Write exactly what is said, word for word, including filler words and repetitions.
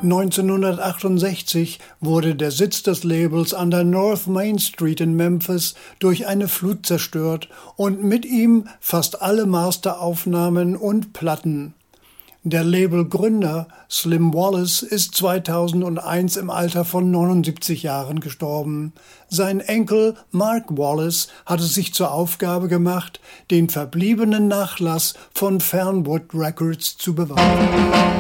neunzehnhundertachtundsechzig wurde der Sitz des Labels an der North Main Street in Memphis durch eine Flut zerstört und mit ihm fast alle Masteraufnahmen und Platten. Der Labelgründer Slim Wallace ist zweitausendeins im Alter von neunundsiebzig Jahren gestorben. Sein Enkel Mark Wallace hat es sich zur Aufgabe gemacht, den verbliebenen Nachlass von Fernwood Records zu bewahren.